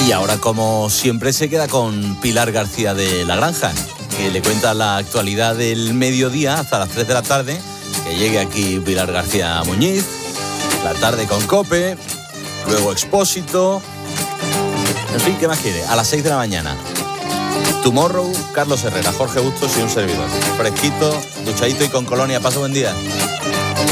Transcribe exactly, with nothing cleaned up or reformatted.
Y ahora, como siempre, se queda con Pilar García de La Granja, que le cuenta la actualidad del mediodía hasta las tres de la tarde. Que llegue aquí Pilar García Muñiz, la tarde con COPE, luego Expósito. En fin, ¿qué más quiere? A las seis de la mañana. Tomorrow, Carlos Herrera, Jorge Bustos y un servidor. Fresquito, duchadito y con colonia. Pasa buen día.